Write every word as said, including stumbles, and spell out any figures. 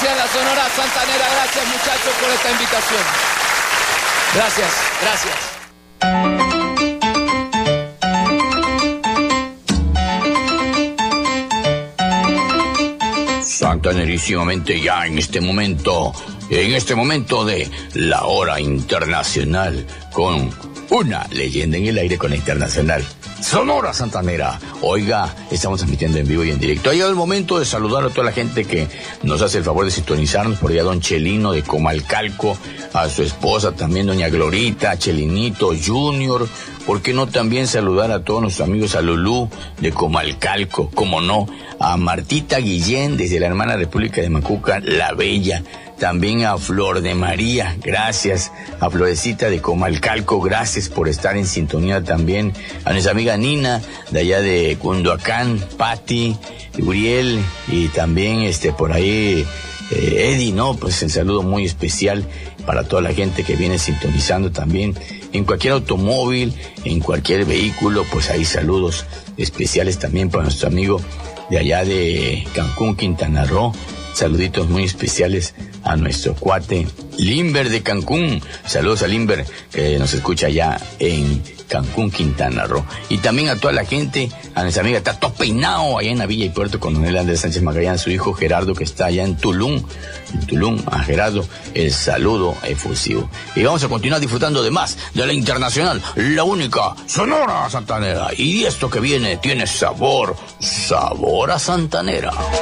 en la Sonora Santanera. Gracias, muchachos, por esta invitación. Gracias, gracias. Santanerísimamente ya en este momento, en este momento de la hora internacional con una leyenda en el aire con la internacional Sonora Santanera. Oiga, estamos transmitiendo en vivo y en directo. Ha llegado el momento de saludar a toda la gente que nos hace el favor de sintonizarnos. Por allá don Chelino de Comalcalco, a su esposa también doña Glorita, Chelinito Junior. ¿Por qué no también saludar a todos nuestros amigos, a Lulú de Comalcalco? Como no, a Martita Guillén desde la hermana República de Macuca, La Bella. También a Flor de María, gracias. A Florecita de Comalcalco, gracias por estar en sintonía también. A nuestra amiga Nina, de allá de Cunduacán, Patti, Uriel, y también este por ahí eh, Eddie, ¿no? Pues un saludo muy especial para toda la gente que viene sintonizando también. En cualquier automóvil, en cualquier vehículo, pues hay saludos especiales también para nuestro amigo de allá de Cancún, Quintana Roo. Saluditos muy especiales a nuestro cuate Limber de Cancún. Saludos a Limber, que nos escucha allá en Cancún, Quintana Roo. Y también a toda la gente, a nuestra amiga Tato Peinao, allá en la Villa y Puerto, con Donel Andrés Sánchez Magallán, su hijo Gerardo, que está allá en Tulum. En Tulum, a Gerardo, el saludo efusivo. Y vamos a continuar disfrutando de más de la internacional, la única Sonora Santanera. Y esto que viene tiene sabor, sabor a Santanera.